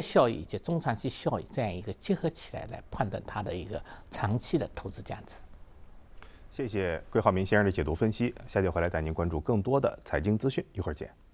效益以及中长期效益这样一个结合起来判断它的一个长期的投资价值。 谢谢桂浩明先生的解读分析。下节回来带您关注更多的财经资讯，一会儿见。